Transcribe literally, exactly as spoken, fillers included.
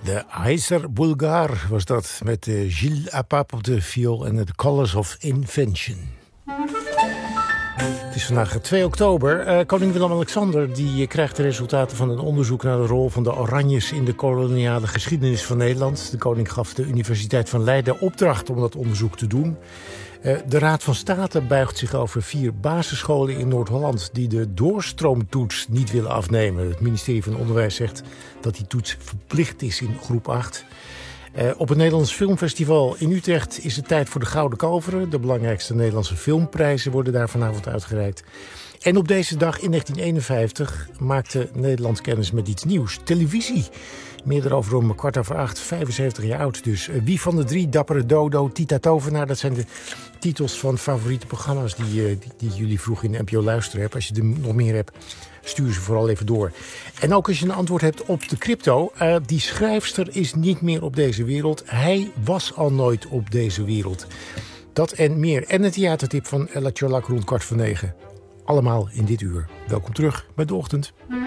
De Heiser Bulgar was dat, met uh, Gilles Apap op de viool en The Colors of Invention. Het is vandaag twee oktober. Uh, koning Willem-Alexander die uh, krijgt de resultaten van een onderzoek naar de rol van de Oranjes in de koloniale geschiedenis van Nederland. De koning gaf de Universiteit van Leiden opdracht om dat onderzoek te doen. Uh, de Raad van State buigt zich over vier basisscholen in Noord-Holland die de doorstroomtoets niet willen afnemen. Het ministerie van Onderwijs zegt dat die toets verplicht is in groep acht. Uh, op het Nederlands Filmfestival in Utrecht is het tijd voor de Gouden Kalveren. De belangrijkste Nederlandse filmprijzen worden daar vanavond uitgereikt. En op deze dag in negentien eenenvijftig maakte Nederland kennis met iets nieuws. Televisie. Meer erover om kwart over acht, vijfenzeventig jaar oud dus. Uh, Wie van de drie, Dappere Dodo, Tita Tovenaar, dat zijn de titels van favoriete programma's die, uh, die, die jullie vroeg in de N P O Luisteren hebben. Als je er nog meer hebt, stuur ze vooral even door. En ook als je een antwoord hebt op de crypto. Uh, die schrijfster is niet meer op deze wereld. Hij was al nooit op deze wereld. Dat en meer. En een theatertip van Ella Tjolak rond kwart voor negen. Allemaal in dit uur. Welkom terug bij De Ochtend.